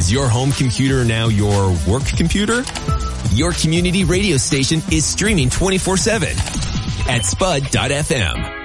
Is your home computer now your work computer? Your community radio station is streaming 24/7 at spud.fm.